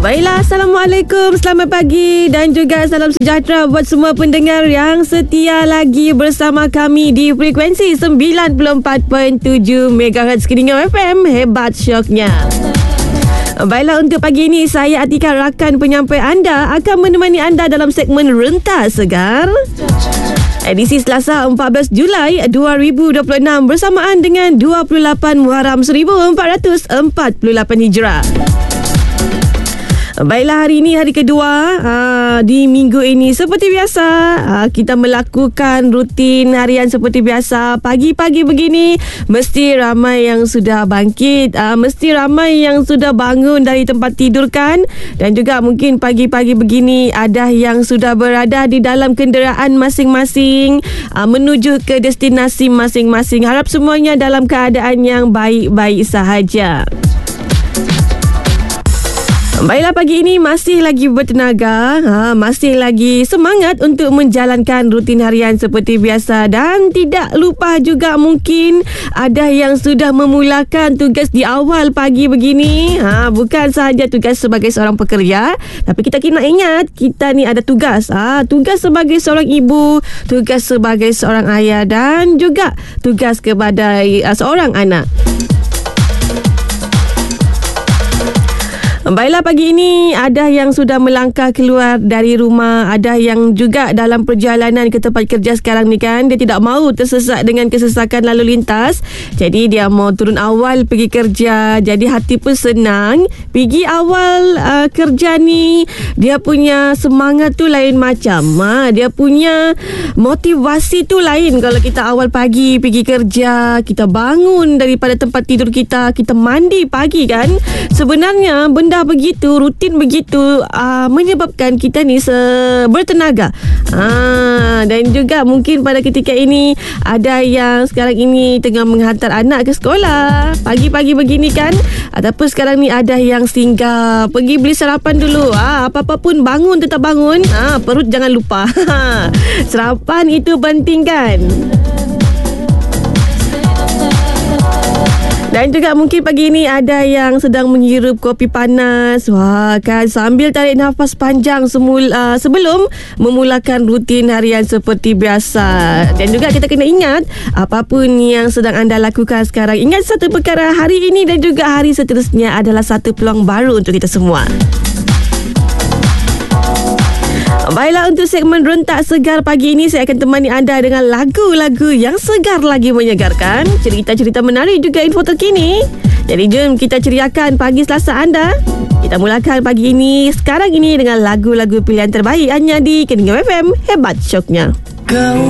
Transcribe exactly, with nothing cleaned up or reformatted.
Baiklah, Assalamualaikum, selamat pagi dan juga salam sejahtera buat semua pendengar yang setia lagi bersama kami di frekuensi sembilan puluh empat perpuluhan tujuh megahertz Keningau F M. Hebat syoknya. Baiklah, untuk pagi ini saya Atika, rakan penyampai anda, akan menemani anda dalam segmen Rentas Segar edisi Selasa empat belas Julai dua ribu dua puluh enam bersamaan dengan dua puluh lapan Muharram seribu empat ratus empat puluh lapan Hijrah. Baiklah, hari ini hari kedua aa, di minggu ini. Seperti biasa, aa, kita melakukan rutin harian seperti biasa. Pagi-pagi begini mesti ramai yang sudah bangkit, aa, mesti ramai yang sudah bangun dari tempat tidur kan. Dan juga mungkin pagi-pagi begini ada yang sudah berada di dalam kenderaan masing-masing, aa, menuju ke destinasi masing-masing. Harap semuanya dalam keadaan yang baik-baik sahaja. Baiklah, pagi ini masih lagi bertenaga, ha, masih lagi semangat untuk menjalankan rutin harian seperti biasa. Dan tidak lupa juga mungkin ada yang sudah memulakan tugas di awal pagi begini. Ha, bukan sahaja tugas sebagai seorang pekerja, tapi kita kena ingat kita ni ada tugas. Ha, tugas sebagai seorang ibu, tugas sebagai seorang ayah dan juga tugas kepada uh, seorang anak. Baiklah, pagi ini ada yang sudah melangkah keluar dari rumah, ada yang juga dalam perjalanan ke tempat kerja sekarang ni kan. Dia tidak mahu tersesat dengan kesesakan lalu lintas, jadi dia mau turun awal pergi kerja. Jadi hati pun senang. Pergi awal uh, kerja ni, dia punya semangat tu lain macam, ha, dia punya motivasi tu lain. Kalau kita awal pagi pergi kerja, kita bangun daripada tempat tidur kita, kita mandi pagi kan. Sebenarnya benda begitu, rutin begitu, uh, menyebabkan kita ni se- bertenaga. Uh, dan juga mungkin pada ketika ini ada yang sekarang ini tengah menghantar anak ke sekolah pagi-pagi begini kan, ataupun sekarang ni ada yang singgah pergi beli sarapan dulu. uh, Apa-apa pun bangun, tetap bangun, uh, perut jangan lupa. Sarapan itu penting kan. Dan juga mungkin pagi ini ada yang sedang menghirup kopi panas. Wah kan, sambil tarik nafas panjang semul, uh, sebelum memulakan rutin harian seperti biasa. Dan juga kita kena ingat, apapun yang sedang anda lakukan sekarang, ingat satu perkara, hari ini dan juga hari seterusnya adalah satu peluang baru untuk kita semua. Baiklah, untuk segmen Rentak Segar pagi ini saya akan temani anda dengan lagu-lagu yang segar lagi menyegarkan, cerita-cerita menarik juga info terkini. Jadi jom kita ceriakan pagi Selasa anda. Kita mulakan pagi ini sekarang ini dengan lagu-lagu pilihan terbaik hanya di Keningau F M. Hebat syoknya.